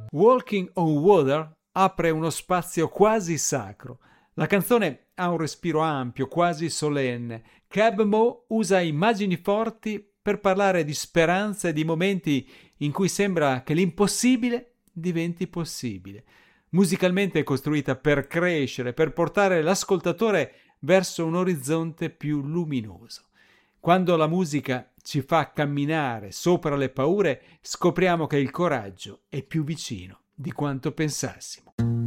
Walking on Water apre uno spazio quasi sacro. La canzone ha un respiro ampio, quasi solenne. Cab Mo usa immagini forti per parlare di speranza e di momenti in cui sembra che l'impossibile diventi possibile. Musicalmente è costruita per crescere, per portare l'ascoltatore verso un orizzonte più luminoso. Quando la musica ci fa camminare sopra le paure, scopriamo che il coraggio è più vicino di quanto pensassimo.